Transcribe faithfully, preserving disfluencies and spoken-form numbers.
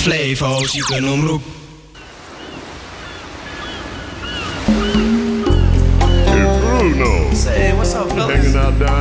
Flevo's, je kunt omroep. Hey Bruno. Say, what's up, fellas? Hanging out down